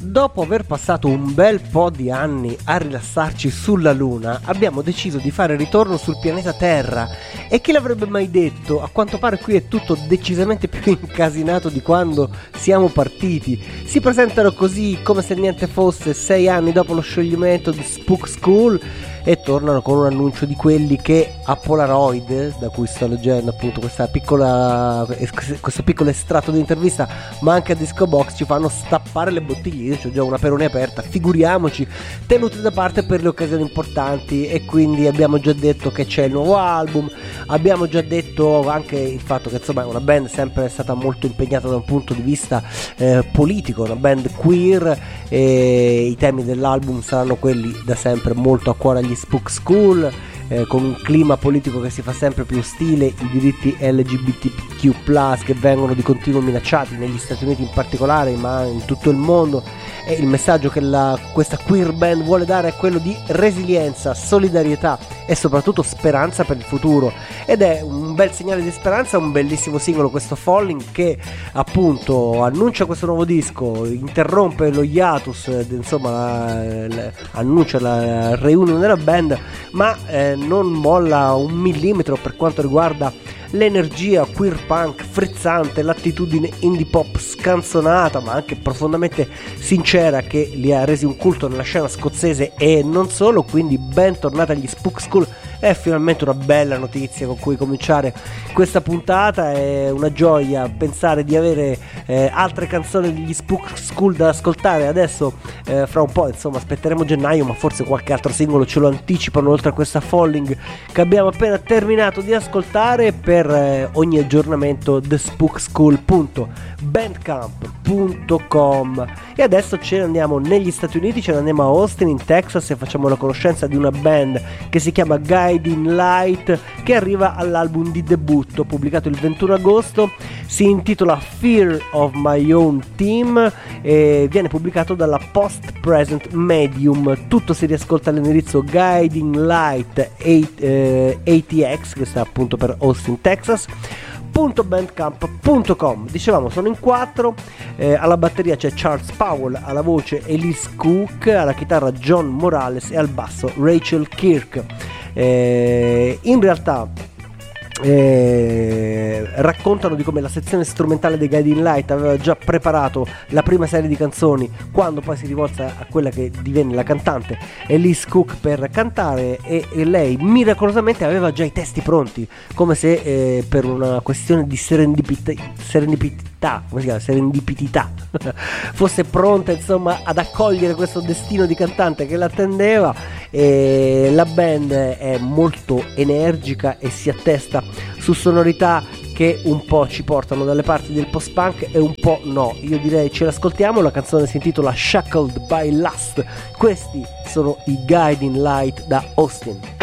Dopo aver passato un bel po' di anni a rilassarci sulla Luna, abbiamo deciso di fare ritorno sul pianeta Terra. E chi l'avrebbe mai detto? A quanto pare qui è tutto decisamente più incasinato di quando siamo partiti. Si presentano così come se niente fosse 6 anni dopo lo scioglimento di Spook School e tornano con un annuncio di quelli che a Polaroid, da cui sto leggendo appunto questo piccolo estratto di intervista, ma anche a Disco Box, ci fanno stappare le bottiglie. Io c'ho già una Peroni aperta, figuriamoci, tenute da parte per le occasioni importanti. E quindi abbiamo già detto che c'è il nuovo album, abbiamo già detto anche il fatto che insomma è una band sempre stata molto impegnata da un punto di vista politico, una band queer, e i temi dell'album saranno quelli da sempre molto a cuore agli Spook School, con un clima politico che si fa sempre più ostile, i diritti LGBTQ+, che vengono di continuo minacciati negli Stati Uniti in particolare, ma in tutto il mondo. E il messaggio che questa queer band vuole dare è quello di resilienza, solidarietà e soprattutto speranza per il futuro, ed è un bel segnale di speranza, un bellissimo singolo questo Falling, che appunto annuncia questo nuovo disco, interrompe lo hiatus, insomma annuncia la reunion della band, ma non molla un millimetro per quanto riguarda l'energia queer punk frizzante, l'attitudine indie pop scanzonata ma anche profondamente sincera che li ha resi un culto nella scena scozzese e non solo. Quindi bentornata agli Spook School, è finalmente una bella notizia con cui cominciare questa puntata. È una gioia pensare di avere altre canzoni degli Spook School da ascoltare adesso, fra un po', insomma aspetteremo gennaio, ma forse qualche altro singolo ce lo anticipano oltre a questa Falling che abbiamo appena terminato di ascoltare. Per ogni aggiornamento thespookschool.bandcamp.com. E adesso ce ne andiamo negli Stati Uniti, ce ne andiamo a Austin in Texas e facciamo la conoscenza di una band che si chiama Guiding Light, che arriva all'album di debutto pubblicato il 21 agosto, si intitola Fear of My Own Team e viene pubblicato dalla Post Present Medium. Tutto si riascolta all'indirizzo Guiding Light ATX, che sta appunto per Austin Texas, .bandcamp.com. Dicevamo sono in 4, alla batteria c'è Charles Powell, alla voce Elise Cook, alla chitarra John Morales e al basso Rachel Kirk. In realtà raccontano di come la sezione strumentale dei Guiding Light aveva già preparato la prima serie di canzoni quando poi si rivolse a quella che divenne la cantante Elise Cook per cantare, e lei miracolosamente aveva già i testi pronti, come se per una questione di serendipità fosse pronta insomma ad accogliere questo destino di cantante che l'attendeva. E la band è molto energica e si attesta su sonorità che un po' ci portano dalle parti del post-punk e un po' no. Io direi ce l'ascoltiamo, la canzone si intitola Shackled by Lust. Questi sono i Guiding Light da Austin.